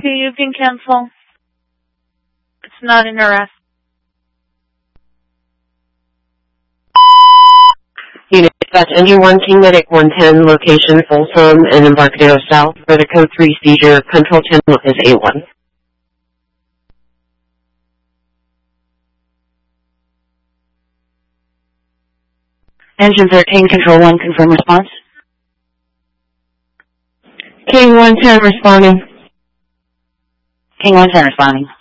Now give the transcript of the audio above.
Okay, you can cancel. It's not an arrest. Unit dispatch, engine 1, King Medic 110, location Folsom and Embarcadero South. For the code 3 seizure, control channel is A1. Engine 13, control 1, confirm response. King 110 responding. King 110 responding.